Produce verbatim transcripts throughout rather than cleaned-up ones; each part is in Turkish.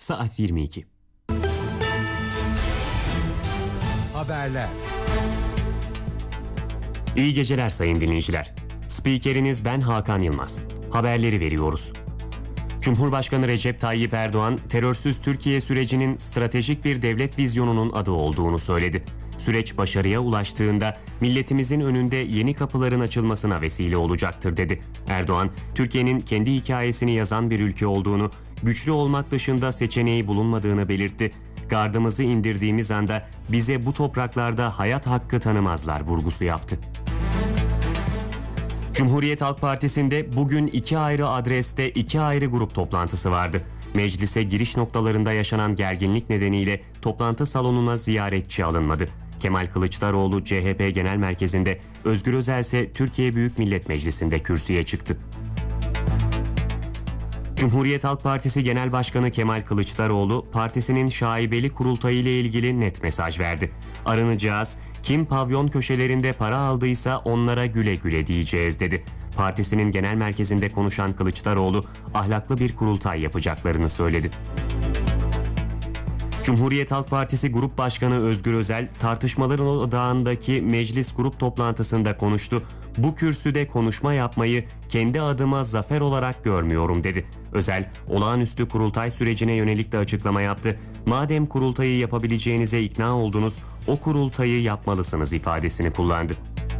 saat yirmi iki. Haberler. İyi geceler sayın dinleyiciler. Spikeriniz ben Hakan Yılmaz. Haberleri veriyoruz. Cumhurbaşkanı Recep Tayyip Erdoğan, terörsüz Türkiye sürecinin stratejik bir devlet vizyonunun adı olduğunu söyledi. Süreç başarıya ulaştığında milletimizin önünde yeni kapıların açılmasına vesile olacaktır dedi. Erdoğan, Türkiye'nin kendi hikayesini yazan bir ülke olduğunu, güçlü olmak dışında seçeneği bulunmadığını belirtti. Gardımızı indirdiğimiz anda bize bu topraklarda hayat hakkı tanımazlar vurgusu yaptı. Cumhuriyet Halk Partisi'nde bugün iki ayrı adreste iki ayrı grup toplantısı vardı. Meclise giriş noktalarında yaşanan gerginlik nedeniyle toplantı salonuna ziyaretçi alınmadı. Kemal Kılıçdaroğlu C H P Genel Merkezi'nde, Özgür Özel ise Türkiye Büyük Millet Meclisi'nde kürsüye çıktı. Cumhuriyet Halk Partisi Genel Başkanı Kemal Kılıçdaroğlu, partisinin şaibeli kurultayı ile ilgili net mesaj verdi. Arınacağız, kim pavyon köşelerinde para aldıysa onlara güle güle diyeceğiz dedi. Partisinin genel merkezinde konuşan Kılıçdaroğlu, ahlaklı bir kurultay yapacaklarını söyledi. Cumhuriyet Halk Partisi Grup Başkanı Özgür Özel, tartışmaların odağındaki meclis grup toplantısında konuştu. Bu kürsüde konuşma yapmayı kendi adıma zafer olarak görmüyorum dedi. Özel, olağanüstü kurultay sürecine yönelik de açıklama yaptı. Madem kurultayı yapabileceğinize ikna oldunuz, o kurultayı yapmalısınız ifadesini kullandı.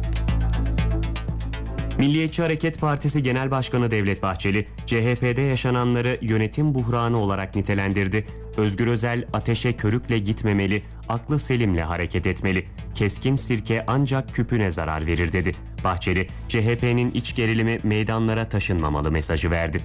Milliyetçi Hareket Partisi Genel Başkanı Devlet Bahçeli, C H P'de yaşananları yönetim buhranı olarak nitelendirdi. Özgür Özel, ateşe körükle gitmemeli, aklı selimle hareket etmeli. Keskin sirke ancak küpüne zarar verir dedi. Bahçeli, C H P'nin iç gerilimi meydanlara taşınmamalı mesajı verdi.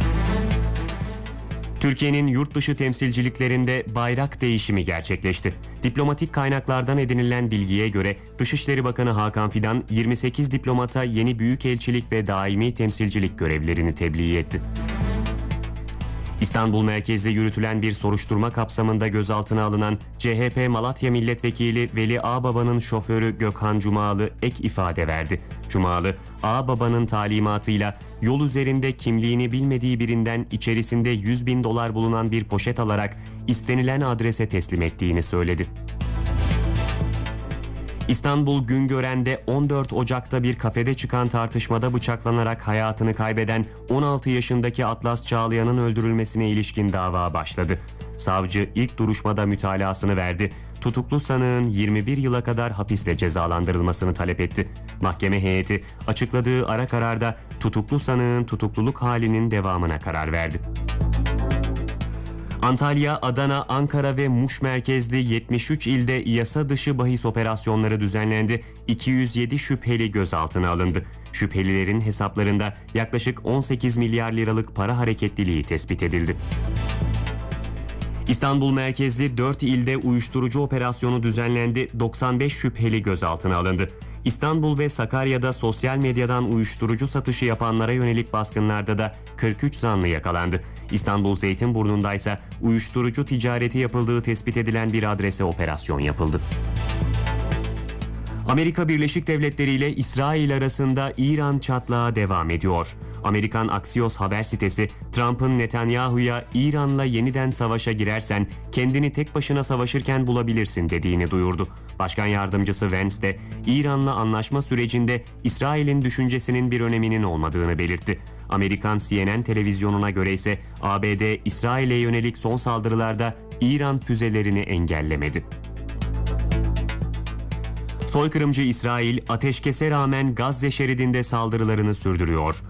Türkiye'nin yurt dışı temsilciliklerinde bayrak değişimi gerçekleşti. Diplomatik kaynaklardan edinilen bilgiye göre Dışişleri Bakanı Hakan Fidan yirmi sekiz diplomata yeni büyükelçilik ve daimi temsilcilik görevlerini tebliğ etti. İstanbul merkezli yürütülen bir soruşturma kapsamında gözaltına alınan C H P Malatya Milletvekili Veli Ağbaba'nın şoförü Gökhan Cumalı ek ifade verdi. Cumalı, Ağbaba'nın talimatıyla yol üzerinde kimliğini bilmediği birinden içerisinde yüz bin dolar bulunan bir poşet alarak istenilen adrese teslim ettiğini söyledi. İstanbul Güngören'de on dört Ocak'ta bir kafede çıkan tartışmada bıçaklanarak hayatını kaybeden on altı yaşındaki Atlas Çağlayan'ın öldürülmesine ilişkin dava başladı. Savcı ilk duruşmada mütalasını verdi. Tutuklu sanığın yirmi bir yıla kadar hapisle cezalandırılmasını talep etti. Mahkeme heyeti açıkladığı ara kararda tutuklu sanığın tutukluluk halinin devamına karar verdi. Antalya, Adana, Ankara ve Muş merkezli yetmiş üç ilde yasa dışı bahis operasyonları düzenlendi. iki yüz yedi şüpheli gözaltına alındı. Şüphelilerin hesaplarında yaklaşık on sekiz milyar liralık para hareketliliği tespit edildi. İstanbul merkezli dört ilde uyuşturucu operasyonu düzenlendi. doksan beş şüpheli gözaltına alındı. İstanbul ve Sakarya'da sosyal medyadan uyuşturucu satışı yapanlara yönelik baskınlarda da kırk üç zanlı yakalandı. İstanbul Zeytinburnu'nda ise uyuşturucu ticareti yapıldığı tespit edilen bir adrese operasyon yapıldı. Amerika Birleşik Devletleri ile İsrail arasında İran çatlağı devam ediyor. Amerikan Axios haber sitesi, Trump'ın Netanyahu'ya İran'la yeniden savaşa girersen kendini tek başına savaşırken bulabilirsin dediğini duyurdu. Başkan yardımcısı Vance de İran'la anlaşma sürecinde İsrail'in düşüncesinin bir öneminin olmadığını belirtti. Amerikan C N N televizyonuna göre ise A B D, İsrail'e yönelik son saldırılarda İran füzelerini engellemedi. Soykırımcı İsrail, ateşkese rağmen Gazze şeridinde saldırılarını sürdürüyor.